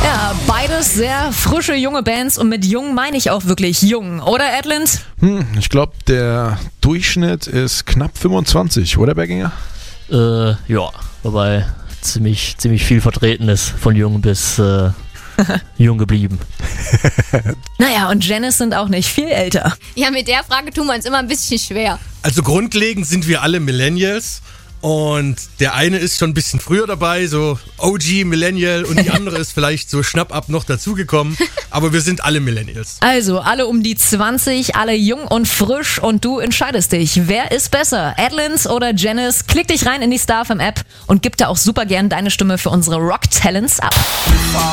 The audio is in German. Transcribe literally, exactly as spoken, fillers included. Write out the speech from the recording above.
Ja, beides sehr frische, junge Bands und mit jung meine ich auch wirklich jung, oder Edland? Hm, ich glaube, der Durchschnitt ist knapp fünfundzwanzig, oder Berginger? Äh, ja, wobei ziemlich, ziemlich viel vertreten ist, von jung bis äh, jung geblieben. Naja, und Janice sind auch nicht viel älter. Ja, mit der Frage tun wir uns immer ein bisschen schwer. Also grundlegend sind wir alle Millennials und der eine ist schon ein bisschen früher dabei, so O G Millennial, und die andere ist vielleicht so schnapp ab noch dazugekommen, aber wir sind alle Millennials. Also, alle um die zwanzig, alle jung und frisch und du entscheidest dich. Wer ist besser, Edlands oder Janice? Klick dich rein in die StarFM App und gib da auch super gern deine Stimme für unsere Rock Talents ab.